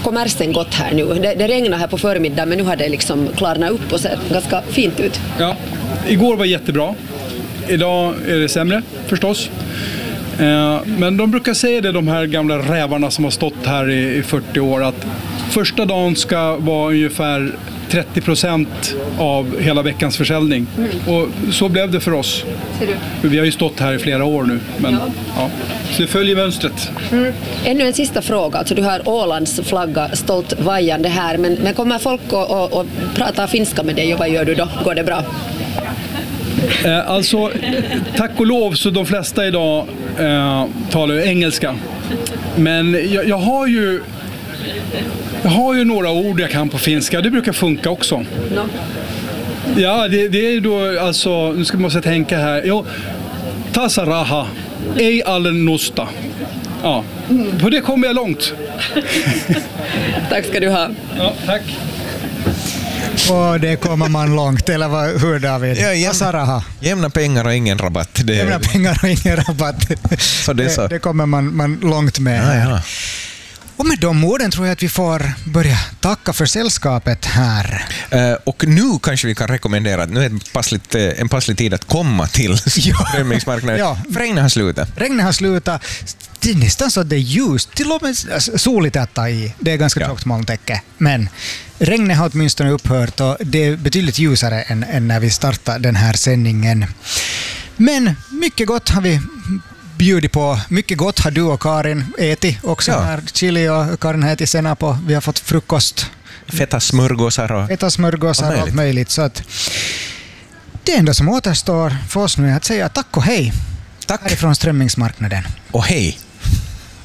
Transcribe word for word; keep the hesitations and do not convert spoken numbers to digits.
kommersen gått här nu? Det, det regnar här på förmiddagen, men nu har det liksom klarnat upp och sett ganska fint ut. Ja, igår var jättebra. Idag är det sämre förstås. Men de brukar säga det, de här gamla rävarna som har stått här i fyrtio år, att första dagen ska vara ungefär trettio procent av hela veckans försäljning. Mm. Och så blev det för oss. Ser du? Vi har ju stått här i flera år nu. Men, ja. Ja. Så det följer mönstret. Mm. Ännu en sista fråga. Alltså, du har Ålands flagga stolt vajande här. Men, men kommer folk att och, och prata finska med dig och vad gör du då? Går det bra? Eh, alltså, tack och lov så de flesta idag eh, talar ju engelska. Men jag, jag har ju jag har ju några ord jag kan på finska. Det brukar funka också. No. Ja, det, det är då alltså, nu ska man måste tänka här. Jo, tasaraha, ei allen nosta. Ja, mm. På det kommer jag långt. Tack ska du ha. Ja, tack. Och det kommer man långt, eller vad, hur David? Ja, jämna, jämna pengar och ingen rabatt. Det, jämna pengar och ingen rabatt. Så det, så. det, det kommer man, man långt med. Ja, ja. Och med de orden tror jag att vi får börja tacka för sällskapet här. Uh, och nu kanske vi kan rekommendera att nu är det passligt, en passlig tid att komma till strömmingsmarknaden. Ja. Regnet har slutat. Regnet har slutat. Det är nästan så att det är ljust. Till och med soligt att ta i. Det är ganska ja. trångt molntäcke. Men regnet har åtminstone upphört och det är betydligt ljusare än, än när vi startade den här sändningen. Men mycket gott har vi bjudit på. Mycket gott har du och Karin ätit också. Ja. Här chili och Karin har ätit senap och vi har fått frukost. Feta smörgåsar och, Feta smörgåsar och, och allt möjligt. Så att det enda som återstår för oss nu är att säga tack och hej. Tack. Härifrån strömmingsmarknaden. Och hej.